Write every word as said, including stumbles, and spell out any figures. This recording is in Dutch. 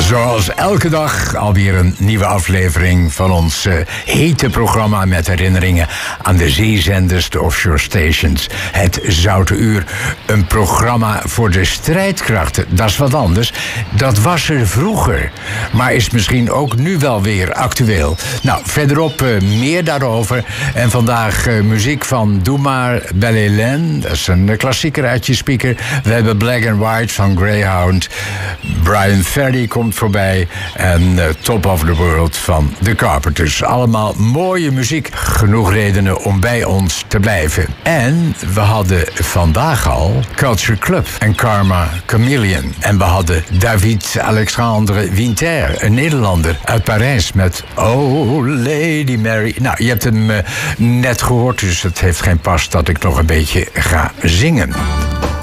Zoals elke dag alweer een nieuwe aflevering van ons uh, hete programma met herinneringen aan de zeezenders, de offshore stations. Het Zoute Uur, een programma voor de strijdkrachten. Dat is wat anders. Dat was er vroeger, maar is misschien ook nu wel weer actueel. Nou, verderop uh, meer daarover. En vandaag uh, muziek van Doe maar Belle Hélène. Dat is een uh, klassieker uit je speaker. We hebben Black and White van Greyhound. Brian Ferry komt voorbij. En uh, Top of the World van The Carpenters. Allemaal mooie muziek. Genoeg redenen om bij ons te blijven. En we hadden vandaag al Culture Club en Karma Chameleon. En we hadden David Alexandre Winter, een Nederlander uit Parijs met Oh Lady Mary. Nou, je hebt hem uh, net gehoord, dus het heeft geen pas dat ik nog een beetje ga zingen.